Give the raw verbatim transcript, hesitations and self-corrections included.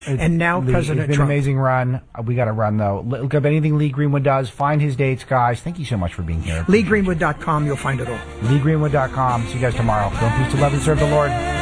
and now Lee, President It's been Trump. an amazing run. Uh, We got to run, though. Look up anything Lee Greenwood does. Find his dates, guys. Thank you so much for being here. Lee Greenwood dot com, you'll find it all. Lee Greenwood dot com. See you guys tomorrow. Go in peace to love and serve the Lord.